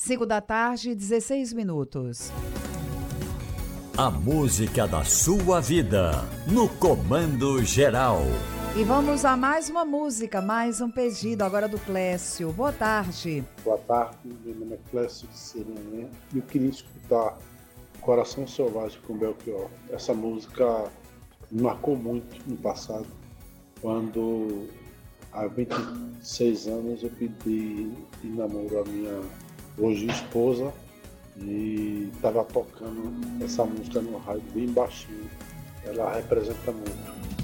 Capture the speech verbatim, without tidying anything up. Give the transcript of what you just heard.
cinco da tarde, dezesseis minutos. A música da sua vida, no Comando Geral. E vamos a mais uma música, mais um pedido agora do Clécio. Boa tarde. Boa tarde, meu nome é Clécio de Serena. Eu queria escutar Coração Selvagem com Belchior. Essa música me marcou muito no passado, quando há vinte e seis anos eu pedi em namoro a minha hoje esposa e estava tocando essa música no rádio bem baixinho. Ela representa muito.